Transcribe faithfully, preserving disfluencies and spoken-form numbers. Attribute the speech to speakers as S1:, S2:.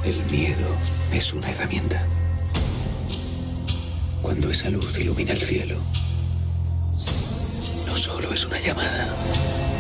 S1: El miedo es una herramienta. Cuando esa luz ilumina el cielo, no solo es una llamada,